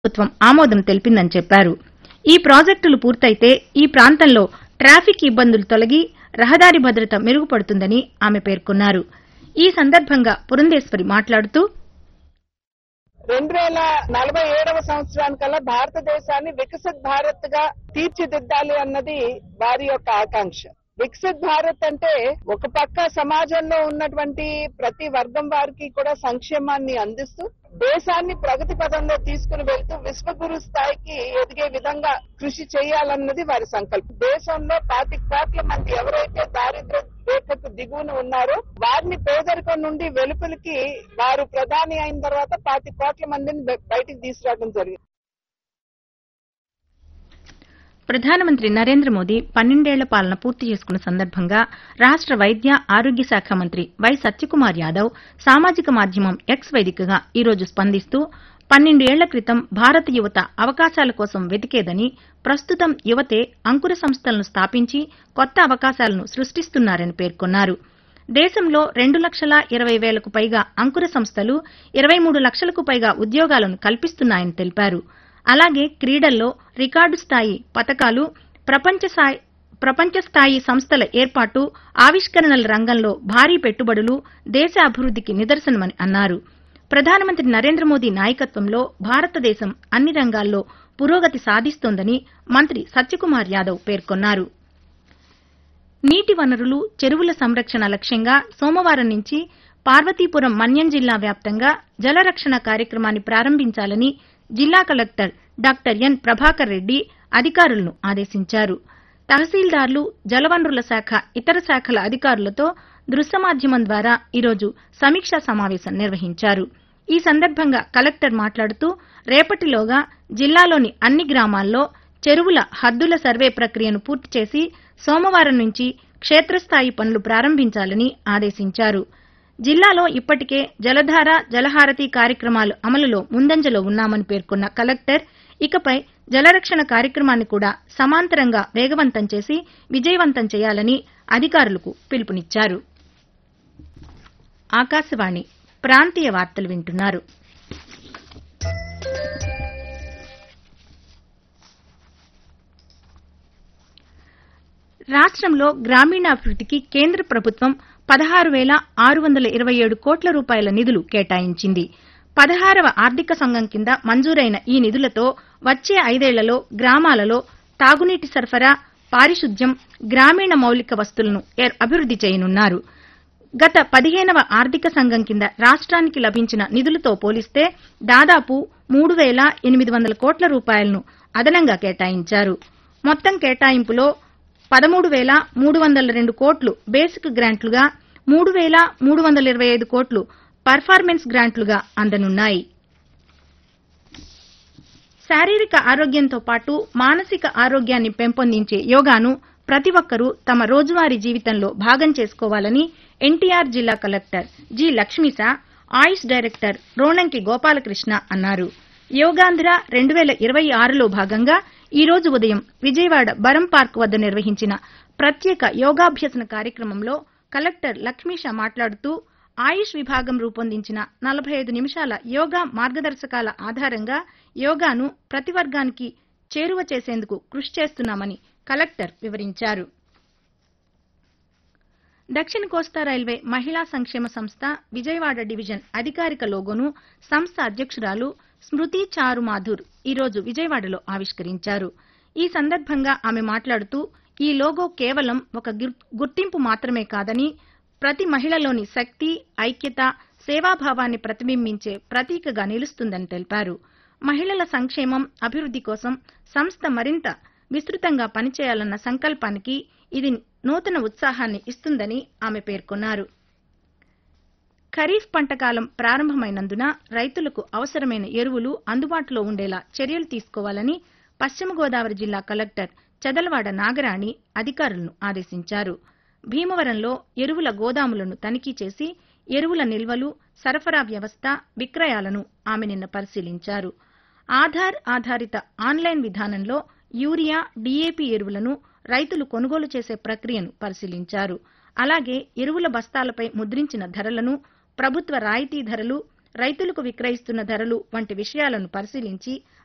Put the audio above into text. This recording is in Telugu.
ప్రభుత్వం ఆమోదం తెలిపిందని చెప్పారు. ఈ ప్రాజెక్టులు పూర్తయితే ఈ ప్రాంతంలో ట్రాఫిక్ ఇబ్బందులు తొలగి రహదారి భద్రత మెరుగుపడుతుందని ఆమె పేర్కొన్నారు. ఈ సందర్భంగా పురంధేశ్వరి మాట్లాడుతూ 2047వ సంవత్సరానికల్లా భారతదేశాన్ని వికసిత్ భారత్ గా తీర్చిదిద్దాలి అన్నది వారి యొక్క ఆకాంక్ష. వికసిత్ భారత్ అంటే ఒక పక్క సమాజంలో ఉన్నటువంటి ప్రతి వర్గం వారికి కూడా సంక్షేమాన్ని అందిస్తూ దేశాన్ని ప్రగతి పదంలో తీసుకుని వెళ్తూ విశ్వగురు స్థాయికి ఎదిగే విధంగా కృషి చేయాలన్నది వారి సంకల్పం. దేశంలో 25 కోట్ల మంది ఎవరైతే దారిద్ర్య రేఖకు దిగువన ఉన్నారో వారిని పేదరికం నుండి వెలుపలికి వారు ప్రధాని అయిన తర్వాత 25 కోట్ల మందిని బయటికి తీసుకురావడం జరిగింది. ప్రధానమంత్రి నరేంద్ర మోదీ 12 ఏళ్ల పాలన పూర్తి చేసుకున్న సందర్భంగా రాష్ట వైద్య ఆరోగ్య శాఖ మంత్రి వై సత్యకుమార్ యాదవ్ సామాజిక మాధ్యమం ఎక్స్ వేదికగా ఈ రోజు స్పందిస్తూ 12 ఏళ్ల క్రితం భారత యువత అవకాశాల కోసం వెతికేదని, ప్రస్తుతం యువతే అంకుర సంస్థలను స్థాపించి కొత్త అవకాశాలను సృష్టిస్తున్నారని పేర్కొన్నారు. దేశంలో 2,20,000కు పైగా అంకుర సంస్థలు 23 లక్షలకు పైగా ఉద్యోగాలను కల్పిస్తున్నాయని తెలిపారు. అలాగే క్రీడల్లో రికార్డు స్థాయి పతకాలు, ప్రపంచ స్థాయి సంస్థల ఏర్పాటు, ఆవిష్కరణల రంగంలో భారీ పెట్టుబడులు దేశ అభివృద్దికి నిదర్శనమని అన్నారు. ప్రధానమంత్రి నరేంద్ర మోదీ నాయకత్వంలో భారతదేశం అన్ని రంగాల్లో పురోగతి సాధిస్తోందని మంత్రి సత్యకుమార్ యాదవ్ పేర్కొన్నారు. నీటి వనరులు, చెరువుల సంరక్షణ లక్ష్యంగా సోమవారం నుంచి పార్వతీపురం మన్యం జిల్లా వ్యాప్తంగా జలరక్షణ కార్యక్రమాన్ని ప్రారంభించాలని జిల్లా collector doctor N Prabhakar Reddy అధికారులను ఆదేశించారు. తహసీల్దార్లు, జలవనరుల శాఖ, ఇతర శాఖల అధికారులతో దృశ్య మాధ్యమం ద్వారా ఈరోజు సమీక్షా సమావేశం నిర్వహించారు. ఈ సందర్భంగా కలెక్టర్ మాట్లాడుతూ రేపటిలోగా జిల్లాలోని అన్ని గ్రామాల్లో చెరువుల హద్దుల సర్వే ప్రక్రియను పూర్తి చేసి సోమవారం నుంచి క్షేత్రస్థాయి పనులు ప్రారంభించాలని ఆదేశించారు. జిల్లాలో ఇప్పటికే జలధార, జలహారతి కార్యక్రమాలు అమలులో ముందంజలో ఉన్నామని పేర్కొన్న కలెక్టర్ ఇకపై జలరక్షణ కార్యక్రమాన్ని కూడా సమాంతరంగా వేగవంతం చేసి విజయవంతం చేయాలని అధికారులకు పిలుపునిచ్చారు. ఆకాశవాణి ప్రాంతీయ వార్తలు వింటున్నారు. రాష్ట్రంలో గ్రామీణాభివృద్దికి కేంద్ర ప్రభుత్వం 16,627 కోట్ల రూపాయల నిధులు కేటాయించింది. 16వ ఆర్థిక సంఘం కింద మంజూరైన ఈ నిధులతో వచ్చే 5 ఏళ్లలో గ్రామాలలో తాగునీటి సరఫరా, పారిశుద్ధ్యం, గ్రామీణ మౌలిక వస్తువులను అభివృద్ది చేయనున్నారు. గత 15వ ఆర్థిక సంఘం కింద రాష్ట్రానికి లభించిన నిధులతో పోలిస్తే దాదాపు 3,800 కోట్ల రూపాయలను అదనంగా కేటాయించారు. మొత్తం కేటాయింపులో 13,302 కోట్లు బేసిక్ గ్రాంట్లుగా, 3,325 కోట్లు పర్ఫార్మెన్స్ గ్రాంట్లుగా అందనున్నాయి. శారీరక ఆరోగ్యంతో పాటు మానసిక ఆరోగ్యాన్ని పెంపొందించే యోగాను ప్రతి ఒక్కరూ తమ రోజువారీ జీవితంలో భాగం చేసుకోవాలని ఎన్టీఆర్ జిల్లా కలెక్టర్ జి లక్ష్మీశ, ఆయుష్ డైరెక్టర్ రోణంకి గోపాలకృష్ణ అన్నారు. యోగాంధ్ర 2026లో భాగంగా ఈ రోజు ఉదయం విజయవాడ బరం పార్క్ వద్ద నిర్వహించిన ప్రత్యేక యోగాభ్యసన కార్యక్రమంలో కలెక్టర్ లక్ష్మీశ మాట్లాడుతూ ఆయుష్ విభాగం రూపొందించిన 45 నిమిషాల యోగా మార్గదర్శకాల ఆధారంగా యోగాను ప్రతి వర్గానికి చేరువ చేసేందుకు కృషి చేస్తున్నామని కలెక్టర్ వివరించారు. దక్షిణ కోస్తా రైల్వే మహిళా సంక్షేమ సంస్థ విజయవాడ డివిజన్ అధికారిక లోగోను సంస్థ అధ్యక్షురాలు స్మృతి చారు మాధుర్ ఈరోజు విజయవాడలో ఆవిష్కరించారు. ఈ సందర్భంగా ఆమె మాట్లాడుతూ ఈ లోగో కేవలం ఒక గుర్తింపు మాత్రమే కాదని ప్రతి మహిళలోని శక్తి, ఐక్యత, సేవాభావాన్ని ప్రతిబింబించే ప్రతీకగా నిలుస్తుందని తెలిపారు. మహిళల సంక్షేమం, అభివృద్ది కోసం సంస్థ మరింత విస్తృతంగా పనిచేయాలన్న సంకల్పానికి ఇది నూతన ఉత్సాహాన్ని ఇస్తుందని ఆమె పేర్కొన్నారు. ఖరీఫ్ పంటకాలం ప్రారంభమైనందున రైతులకు అవసరమైన ఎరువులు అందుబాటులో ఉండేలా చర్యలు తీసుకోవాలని పశ్చిమ గోదావరి జిల్లా కలెక్టర్ చదలవాడ నాగరాణి అధికారులను ఆదేశించారు. భీమవరంలో ఎరువుల గోదాములను తనిఖీ చేసి ఎరువుల నిల్వలు, సరఫరా వ్యవస్థ, విక్రయాలను ఆమె నిన్న పరిశీలించారు. ఆధార్ ఆధారిత ఆన్లైన్ విధానంలో యూరియా, డీఏపీ ఎరువులను రైతులు కొనుగోలు చేసే ప్రక్రియను పరిశీలించారు. అలాగే ఎరువుల బస్తాలపై ముద్రించిన ధరలను, ప్రభుత్వ రాయితీ ధరలు, రైతులకు విక్రయిస్తున్న ధరలు వంటి విషయాలను పరిశీలించి